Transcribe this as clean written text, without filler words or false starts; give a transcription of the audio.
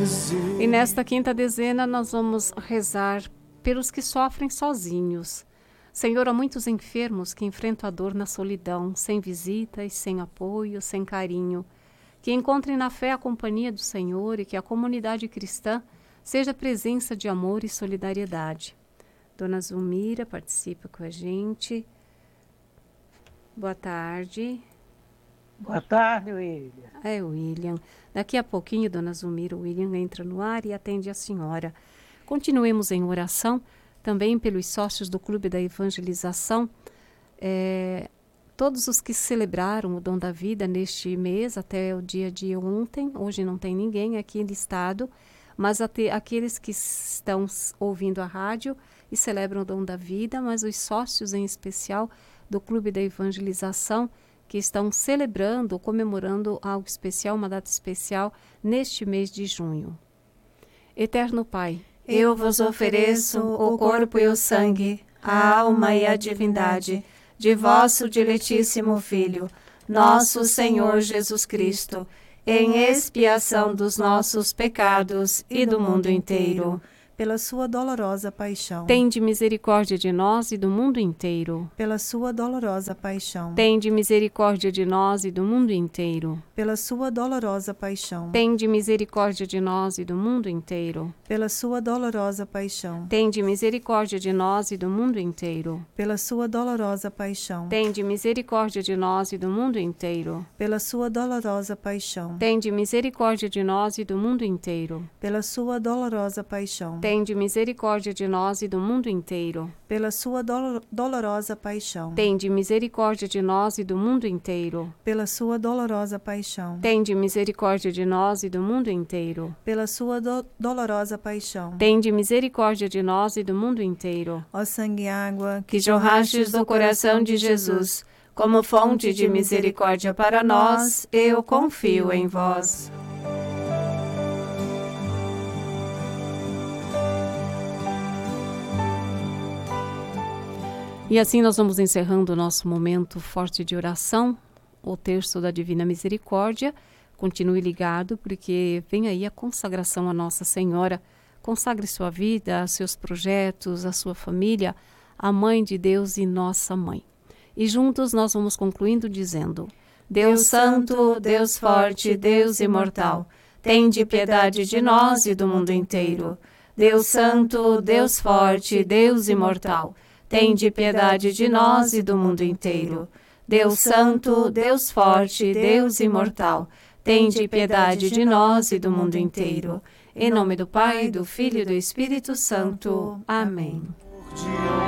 E nesta quinta dezena nós vamos rezar pelos que sofrem sozinhos. Senhor, há muitos enfermos que enfrentam a dor na solidão, sem visitas, sem apoio, sem carinho. Que encontrem na fé a companhia do Senhor e que a comunidade cristã seja presença de amor e solidariedade. Dona Zulmira participa com a gente. Boa tarde. Boa tarde, William. William. Daqui a pouquinho, Dona Zulmira, o William entra no ar e atende a senhora. Continuemos em oração, também pelos sócios do Clube da Evangelização, todos os que celebraram o Dom da Vida neste mês, até o dia de ontem. Hoje não tem ninguém aqui listado, mas até aqueles que estão ouvindo a rádio e celebram o Dom da Vida, mas os sócios em especial do Clube da Evangelização, que estão celebrando ou comemorando algo especial, uma data especial, neste mês de junho. Eterno Pai, eu vos ofereço o corpo e o sangue, a alma e a divindade de vosso diletíssimo Filho, nosso Senhor Jesus Cristo, em expiação dos nossos pecados e do mundo inteiro. Pela sua dolorosa paixão. Tende misericórdia de nós e do mundo inteiro. Pela sua dolorosa paixão. Tende misericórdia de nós e do mundo inteiro. Pela sua dolorosa paixão. Tende misericórdia de nós e do mundo inteiro. Pela sua dolorosa paixão. Tende misericórdia de nós e do mundo inteiro. Pela sua dolorosa paixão. Tende misericórdia de nós e do mundo inteiro. Pela sua dolorosa paixão. Tende misericórdia de nós e do mundo inteiro. Pela sua dolorosa paixão. Tende misericórdia de nós e do mundo inteiro. Pela sua dolorosa paixão. Tende misericórdia de nós e do mundo inteiro. Pela sua dolorosa paixão. Tende misericórdia de nós e do mundo inteiro. Pela sua dolorosa paixão. Tende misericórdia de nós e do mundo inteiro. Ó sangue e água que jorrastes do coração de Jesus, como fonte de misericórdia para nós, eu confio em vós. E assim nós vamos encerrando o nosso momento forte de oração, o terço da Divina Misericórdia. Continue ligado, porque vem aí a consagração à Nossa Senhora. Consagre sua vida, seus projetos, a sua família, a Mãe de Deus e Nossa Mãe. E juntos nós vamos concluindo dizendo: Deus Santo, Deus Forte, Deus Imortal, tende piedade de nós e do mundo inteiro. Deus Santo, Deus Forte, Deus Imortal, tende piedade de nós e do mundo inteiro. Deus Santo, Deus Forte, Deus Imortal, tende piedade de nós e do mundo inteiro. Em nome do Pai, do Filho e do Espírito Santo. Amém.